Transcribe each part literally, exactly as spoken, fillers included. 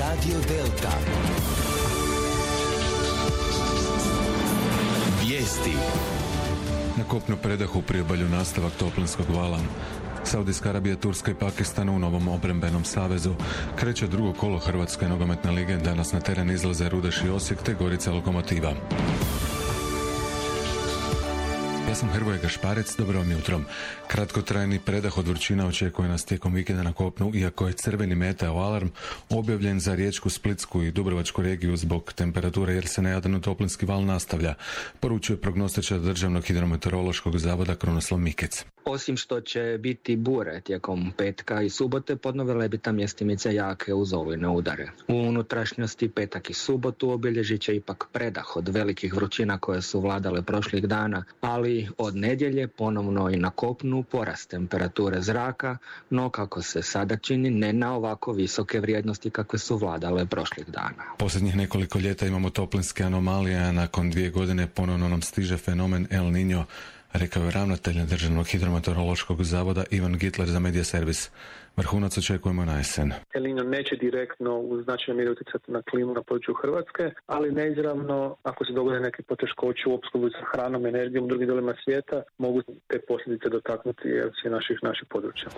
Radio Delta. Vijesti. Na kopnu predah u priobalju nastavak toplinskog vala. Saudijska Arabija, Turska i Pakistan u novom obrambenom savezu. Kreće drugo kolo Hrvatske nogometne lige. Danas na teren izlaze Rudeš i Osijek te Gorica Lokomotiva. Ja sam Hrvoje Gašparec, dobro vam jutro. Kratkotrajni predah od vrućina očekuje nas tijekom vikenda na kopnu, iako je crveni meteo alarm objavljen za Riječku, Splitsku i Dubrovačku regiju zbog temperature, jer se na Jadranu toplinski val nastavlja, poručuje prognostičar Državnog hidrometeorološkog zavoda Krunoslav Mikec. Osim što će biti bure tijekom petka i subote, podnovile bi tam mjestimice jake uz olujne udare. U unutrašnjosti petak i subotu obilježit će ipak predah od velikih vrućina koje su vladale prošlih dana, ali od nedjelje ponovno i na kopnu porast temperature zraka, no kako se sada čini ne na ovako visoke vrijednosti kakve su vladale prošlih dana. Posljednjih nekoliko ljeta imamo toplinske anomalije, a nakon dvije godine ponovno nam stiže fenomen El Niño, rekao je ravnatelj Državnog hidrometeorološkog zavoda Ivan Gitler za Media Servis. Vrhunac očekujemo na jesen. El Niño neće direktno u značajnoj mjeri utjecati na klimu na području Hrvatske, ali neizravno, ako se dogode neke poteškoće u opskrbi sa hranom, energijom u drugim dijelovima svijeta, mogu te posljedice dotaknuti sve naših naših područja.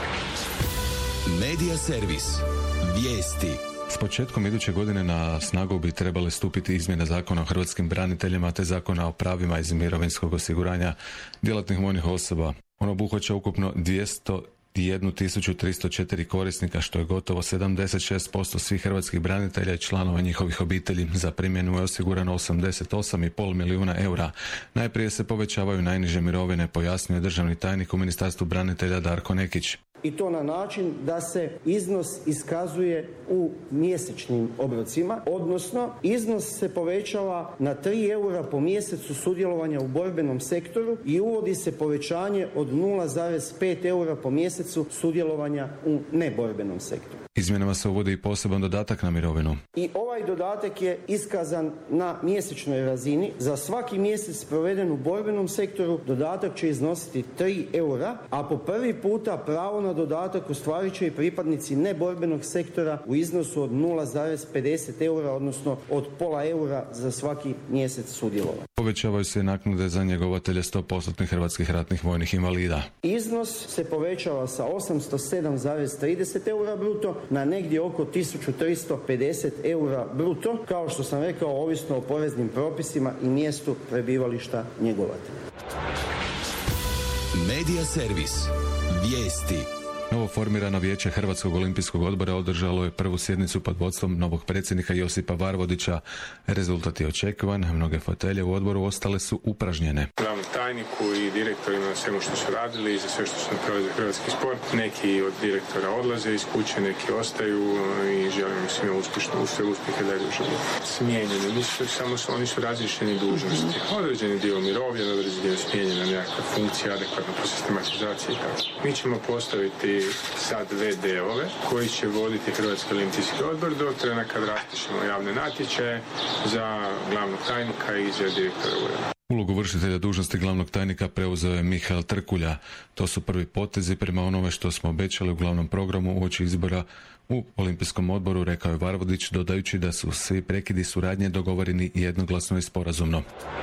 Media Servis. Vijesti. S početkom iduće godine na snagu bi trebale stupiti izmjene zakona o hrvatskim braniteljima te zakona o pravima iz mirovinskog osiguranja djelatnih vojnih osoba. Ono obuhvaća ukupno dvjesto jedan tisuću tristo četiri korisnika, što je gotovo sedamdeset šest posto svih hrvatskih branitelja i članova njihovih obitelji. Za primjenu je osigurano osamdeset osam zarez pet milijuna eura. Najprije se povećavaju najniže mirovine, pojasnio je državni tajnik u Ministarstvu branitelja Darko Nekić. I to na način da se iznos iskazuje u mjesečnim obrocima, odnosno iznos se povećava na tri eura po mjesecu sudjelovanja u borbenom sektoru i uvodi se povećanje od nula zarez pet eura po mjesecu sudjelovanja u neborbenom sektoru. Izmjenama se uvodi i poseban dodatak na mirovinu. I ovaj dodatak je iskazan na mjesečnoj razini. Za svaki mjesec proveden u borbenom sektoru dodatak će iznositi tri eura, a po prvi puta pravo na dodatak ostvarit će i pripadnici neborbenog sektora u iznosu od nula zarez pedeset eura, odnosno od pola eura za svaki mjesec sudjelovanja. Povećavaju se naknade za njegovatelje sto posto hrvatskih ratnih vojnih invalida. Iznos se povećava sa osamsto sedam zarez trideset eura bruto na negdje oko tisuću tristo pedeset eura bruto, kao što sam rekao, ovisno o poreznim propisima i mjestu prebivališta njegovatelja. Media Servis. Vijesti. Novo formirano vijeće Hrvatskog olimpijskog odbora održalo je prvu sjednicu pod vodstvom novog predsjednika Josipa Varvodića. Rezultat je očekivan, mnoge fotelje u odboru ostale su upražnjene. Glavnom tajniku i direktorima na svemu što su radili i za sve što su napravili za hrvatski sport. Neki od direktora odlaze iz kuće, neki ostaju i želimo svima uspješno, sve uspjehe dalje u životu. Smijenjeni, nisu samo su, oni su različeni dužnosti. Određeni dio mirovljen, određeni dio smijenjena nekakva funkcija, adekvatna po sistematizaciji i tako. Mi ćemo postaviti sad ve de-ove koji će voditi Hrvatski olimpijski odbor do trena kad raspišemo javne natječaje za glavnog tajnika i za direktora ureda. Ulogu vršitelja dužnosti glavnog tajnika preuzeo je Mihael Trkulja. To su prvi potezi prema onome što smo obećali u glavnom programu uoči izbora u Olimpijskom odboru, rekao je Varvodić, dodajući da su svi prekidi suradnje dogovoreni jednoglasno i sporazumno.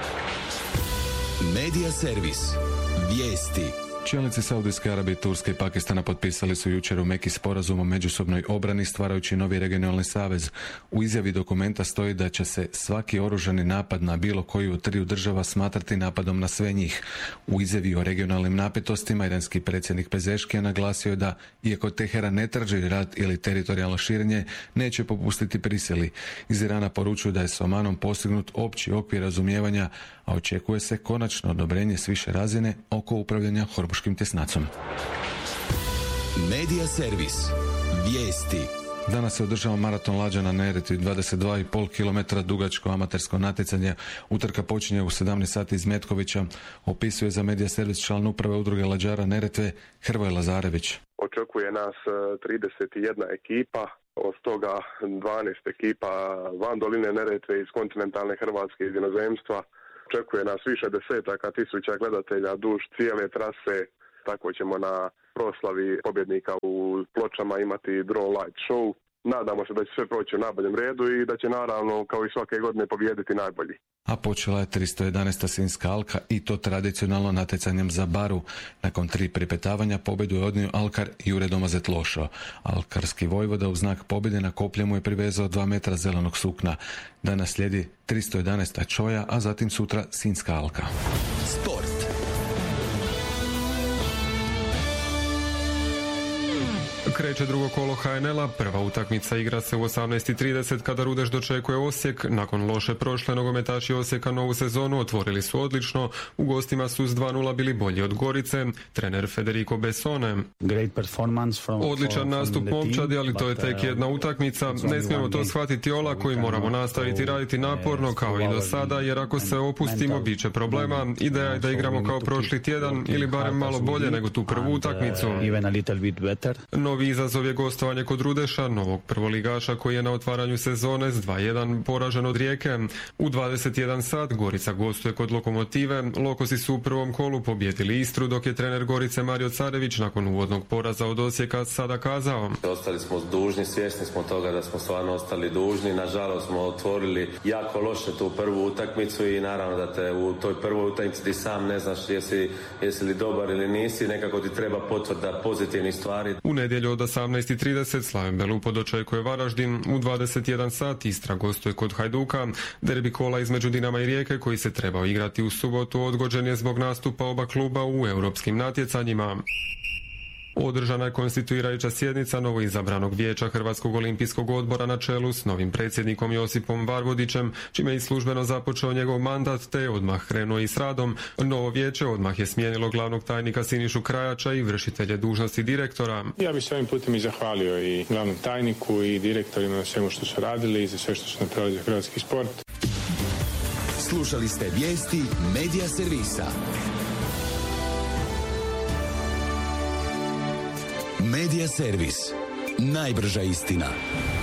Media Servis. Vijesti. Čelnici Saudijske Arabije, Turske i Pakistana potpisali su jučer u Meki sporazum o međusobnoj obrani stvarajući novi regionalni savez. U izjavi dokumenta stoji da će se svaki oružani napad na bilo koju od triju država smatrati napadom na sve njih. U izjavi o regionalnim napetostima iranski predsjednik Pezeškija naglasio je da, iako Teheran ne traži rat ili teritorijalno širenje, neće popustiti prisili. Iz Irana poručuju da je s Omanom postignut opći okvir razumijevanja, a očekuje se konačno odobrenje s više razine oko upravljanja Hormuškim tjesnacom. Media Servis. Vijesti. Danas se održava maraton lađa na Neretvi, dvadeset dva i pol kilometra dugačko amatersko natjecanje. Utrka počinje u sedamnaest sati iz Metkovića, opisuje za Media Servis član uprave udruge lađara Neretve Hrvoje Lazarević. Očekuje nas trideset jedna ekipa, od toga dvanaest ekipa van doline Neretve iz kontinentalne Hrvatske, iz inozemstva. Očekuje nas više desetaka tisuća gledatelja duž cijele trase, tako ćemo na proslavi pobjednika u Pločama imati drone light show. Nadamo se da će sve proći u najboljem redu i da će naravno kao i svake godine pobijediti najbolji. A počela je tristo jedanaesta Sinjska alka i to tradicionalno natjecanjem za baru. Nakon tri pripetavanja pobjedu je odnio alkar Jure Domazet Lošo. Alkarski vojvoda u znak pobjede na koplje mu je privezao dva metra zelenog sukna. Danas slijedi tristo jedanaesta Čoja, a zatim sutra Sinjska alka. Sport. Kreće drugo kolo ha en el-a, prva utakmica igra se u osamnaest i trideset kada Rudeš dočekuje Osijek. Nakon loše prošle nogometaši Osijeka novu sezonu otvorili su odlično, u gostima su s dva nula bili bolji od Gorice. Trener Federico Bessone: odličan nastup momčadi, ali to je tek jedna utakmica, ne smijemo to shvatiti olako i moramo nastaviti raditi naporno kao i do sada, jer ako se opustimo bit će problema. Ideja je da igramo kao prošli tjedan ili barem malo bolje nego tu prvu utakmicu. Novi izazov je gostovanje kod Rudeša, novog prvoligaša koji je na otvaranju sezone s dva jedan poražen od Rijeke. U dvadeset jedan sat Gorica gostuje kod Lokomotive. Lokosi su u prvom kolu pobjedili Istru, dok je trener Gorice Mario Carević nakon uvodnog poraza od Osijeka sada kazao: ostali smo dužni, svjesni smo toga da smo stvarno ostali dužni. Nažalost smo otvorili jako loše tu prvu utakmicu i naravno da te u toj prvoj utakmici ti sam ne znaš jesi, jesi li dobar ili nisi, nekako ti treba potvrda pozitivnih stvari. U nedjelju od osamnaest i trideset Slaven Belupo dočekuje Varaždin. U dvadeset jedan sat Istra gostuje kod Hajduka. Derbi kola između Dinama i Rijeke koji se trebao igrati u subotu odgođen je zbog nastupa oba kluba u europskim natjecanjima. Održana je konstituirajuća sjednica novoizabranog vijeća Hrvatskog olimpijskog odbora na čelu s novim predsjednikom Josipom Varvodićem, čime je i službeno započeo njegov mandat, te je odmah krenuo i s radom. Novo vijeće odmah je smijenilo glavnog tajnika Sinišu Krajača i vršitelje dužnosti direktora. Ja bih se ovim putem i zahvalio i glavnom tajniku i direktorima na svemu što su radili i za sve što su napravili za hrvatski sport. Slušali ste vijesti Medija servisa. Medija servis. Najbrža istina.